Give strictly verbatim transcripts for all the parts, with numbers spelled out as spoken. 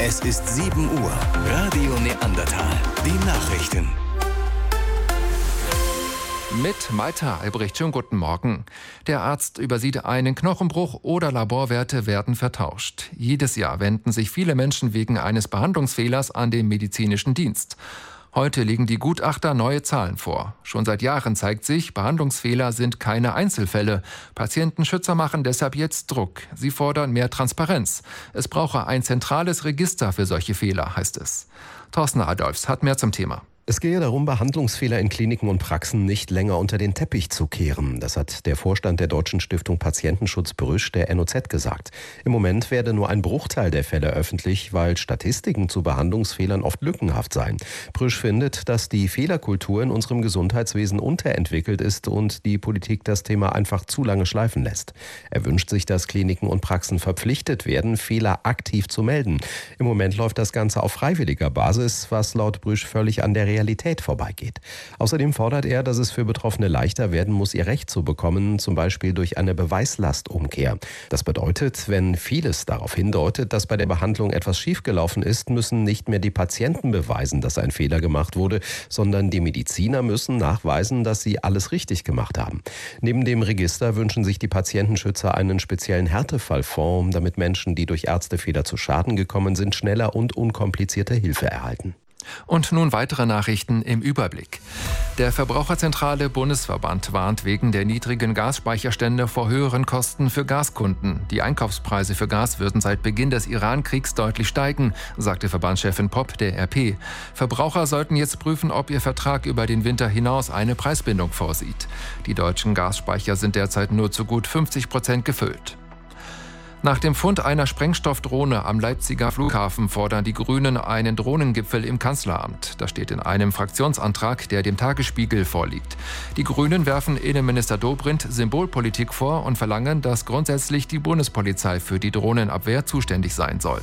Es ist sieben Uhr. Radio Neandertal. Die Nachrichten. Mit Maita Albrecht, schönen guten Morgen. Der Arzt übersieht einen Knochenbruch oder Laborwerte werden vertauscht. Jedes Jahr wenden sich viele Menschen wegen eines Behandlungsfehlers an den medizinischen Dienst. Heute legen die Gutachter neue Zahlen vor. Schon seit Jahren zeigt sich, Behandlungsfehler sind keine Einzelfälle. Patientenschützer machen deshalb jetzt Druck. Sie fordern mehr Transparenz. Es brauche ein zentrales Register für solche Fehler, heißt es. Thorsten Adolfs hat mehr zum Thema. Es gehe darum, Behandlungsfehler in Kliniken und Praxen nicht länger unter den Teppich zu kehren. Das hat der Vorstand der Deutschen Stiftung Patientenschutz Brüsch der N O Z gesagt. Im Moment werde nur ein Bruchteil der Fälle öffentlich, weil Statistiken zu Behandlungsfehlern oft lückenhaft seien. Brüsch findet, dass die Fehlerkultur in unserem Gesundheitswesen unterentwickelt ist und die Politik das Thema einfach zu lange schleifen lässt. Er wünscht sich, dass Kliniken und Praxen verpflichtet werden, Fehler aktiv zu melden. Im Moment läuft das Ganze auf freiwilliger Basis, was laut Brüsch völlig an der Realität vorbeigeht. Außerdem fordert er, dass es für Betroffene leichter werden muss, ihr Recht zu bekommen, zum Beispiel durch eine Beweislastumkehr. Das bedeutet, wenn vieles darauf hindeutet, dass bei der Behandlung etwas schiefgelaufen ist, müssen nicht mehr die Patienten beweisen, dass ein Fehler gemacht wurde, sondern die Mediziner müssen nachweisen, dass sie alles richtig gemacht haben. Neben dem Register wünschen sich die Patientenschützer einen speziellen Härtefallfonds, damit Menschen, die durch Ärztefehler zu Schaden gekommen sind, schneller und unkomplizierter Hilfe erhalten. Und nun weitere Nachrichten im Überblick. Der Verbraucherzentrale Bundesverband warnt wegen der niedrigen Gasspeicherstände vor höheren Kosten für Gaskunden. Die Einkaufspreise für Gas würden seit Beginn des Iran-Kriegs deutlich steigen, sagte Verbandschefin Popp der R P. Verbraucher sollten jetzt prüfen, ob ihr Vertrag über den Winter hinaus eine Preisbindung vorsieht. Die deutschen Gasspeicher sind derzeit nur zu gut fünfzig Prozent gefüllt. Nach dem Fund einer Sprengstoffdrohne am Leipziger Flughafen fordern die Grünen einen Drohnengipfel im Kanzleramt. Das steht in einem Fraktionsantrag, der dem Tagesspiegel vorliegt. Die Grünen werfen Innenminister Dobrindt Symbolpolitik vor und verlangen, dass grundsätzlich die Bundespolizei für die Drohnenabwehr zuständig sein soll.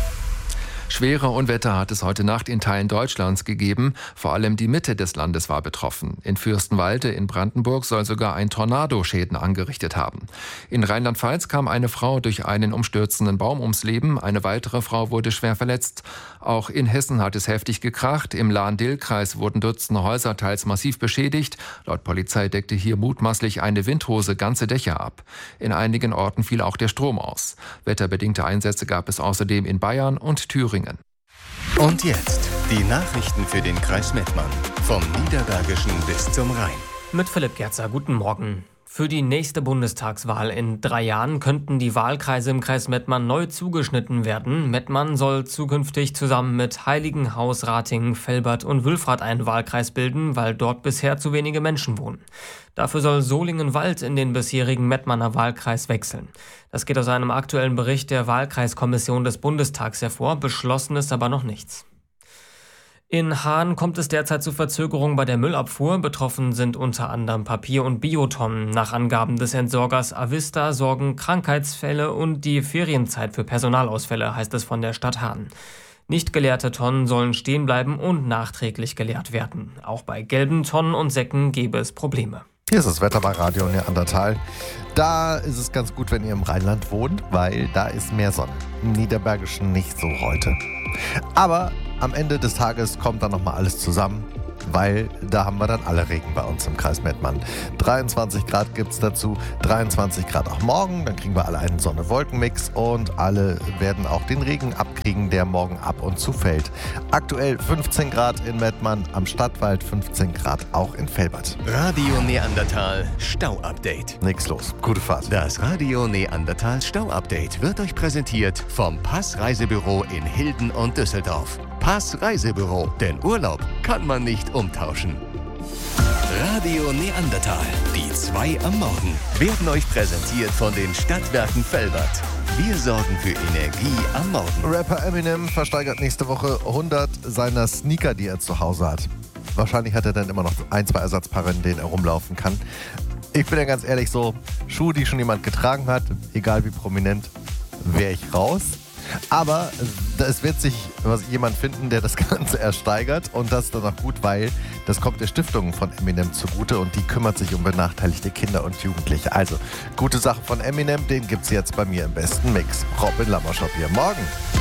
Schwere Unwetter hat es heute Nacht in Teilen Deutschlands gegeben. Vor allem die Mitte des Landes war betroffen. In Fürstenwalde in Brandenburg soll sogar ein Tornado Schäden angerichtet haben. In Rheinland-Pfalz kam eine Frau durch einen umstürzenden Baum ums Leben. Eine weitere Frau wurde schwer verletzt. Auch in Hessen hat es heftig gekracht. Im Lahn-Dill-Kreis wurden Dutzende Häuser teils massiv beschädigt. Laut Polizei deckte hier mutmaßlich eine Windhose ganze Dächer ab. In einigen Orten fiel auch der Strom aus. Wetterbedingte Einsätze gab es außerdem in Bayern und Thüringen. Und jetzt die Nachrichten für den Kreis Mettmann. Vom Niederbergischen bis zum Rhein. Mit Philipp Gerzer, guten Morgen. Für die nächste Bundestagswahl in drei Jahren könnten die Wahlkreise im Kreis Mettmann neu zugeschnitten werden. Mettmann soll zukünftig zusammen mit Heiligenhaus, Ratingen, Velbert und Wülfrath einen Wahlkreis bilden, weil dort bisher zu wenige Menschen wohnen. Dafür soll Solingen-Wald in den bisherigen Mettmanner Wahlkreis wechseln. Das geht aus einem aktuellen Bericht der Wahlkreiskommission des Bundestags hervor, beschlossen ist aber noch nichts. In Haan kommt es derzeit zu Verzögerungen bei der Müllabfuhr. Betroffen sind unter anderem Papier- und Biotonnen. Nach Angaben des Entsorgers Avista sorgen Krankheitsfälle und die Ferienzeit für Personalausfälle, heißt es von der Stadt Haan. Nicht geleerte Tonnen sollen stehen bleiben und nachträglich geleert werden. Auch bei gelben Tonnen und Säcken gäbe es Probleme. Hier ist das Wetter bei Radio Neandertal. Da ist es ganz gut, wenn ihr im Rheinland wohnt, weil da ist mehr Sonne. Im Niederbergischen nicht so heute. Aber am Ende des Tages kommt dann nochmal alles zusammen, weil da haben wir dann alle Regen bei uns im Kreis Mettmann. dreiundzwanzig Grad gibt es dazu, dreiundzwanzig Grad auch morgen, dann kriegen wir alle einen Sonne-Wolken-Mix und alle werden auch den Regen abkriegen, der morgen ab und zu fällt. Aktuell fünfzehn Grad in Mettmann, am Stadtwald fünfzehn Grad auch in Velbert. Radio Neandertal Stau-Update. Nix los, gute Fahrt. Das Radio Neandertal Stau-Update wird euch präsentiert vom Pass-Reisebüro in Hilden und Düsseldorf. Pass Reisebüro, denn Urlaub kann man nicht umtauschen. Radio Neandertal, die zwei am Morgen, werden euch präsentiert von den Stadtwerken Velbert. Wir sorgen für Energie am Morgen. Rapper Eminem versteigert nächste Woche hundert seiner Sneaker, die er zu Hause hat. Wahrscheinlich hat er dann immer noch ein, zwei Ersatzpaare, in denen er rumlaufen kann. Ich bin ja ganz ehrlich so, Schuhe, die schon jemand getragen hat, egal wie prominent, wäre ich raus. Aber es wird sich jemand finden, der das Ganze ersteigert und das ist dann auch gut, weil das kommt der Stiftung von Eminem zugute und die kümmert sich um benachteiligte Kinder und Jugendliche. Also, gute Sache von Eminem, den gibt's jetzt bei mir im besten Mix. Robin Lammerschop hier. Morgen!